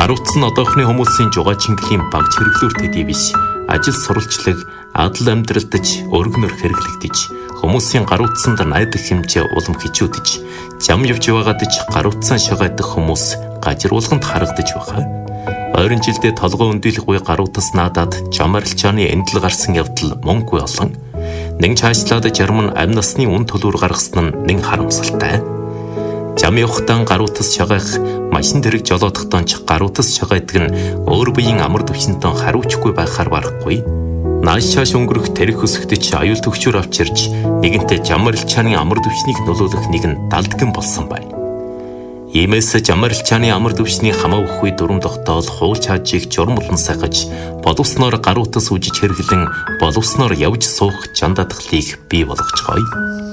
Гаруутс нь одоохны хүмүүсийн жугаа чингэлийн баг чиргэлүүр төдий биш. Ажил сурвалжлаг, адал амьдралдаж, өргөнөр хэрэглэгдэж, хүмүүсийн гаруутсанд найдах хэмжээ улам хичүүдэж, зам явж байгаадаж гаруутсан шагаадах хүмүүс гажруулганд харагдаж байгаа. Ойрын жилдээ толгой өндөлөх буй гаруутас наадаад жам арилжааны эндэл гарсан явдал мөнгөгүй олон. Нэг чаашлаад жарм нь амь насны үн төлөөр гаргасан нь нэг харамсалтай. Жам явахтаа гаруутас шагаах, машин дэрэг жолоодохтон ч гаруутас шагаадаг нь өөр биеийн амар төвчнөд харуучгүй байхаар барахгүй. Нааш шааш өнгөрөх тэрэг өсгдөж аюул төгчөөр авчирч нэгэнтээ жам арилжааны амар төвчнийг нөлөөлөх нэгэн далдган болсон байна. Иймээс жам арилжааны амар төвчний хамаа өгөхгүй дүрм тогтоол хууль хаажийг журам болон сахиж боловсноор гаруутас үжиж хэрэглэн боловсноор явж суух жандадгалыг бий болгоцгоё.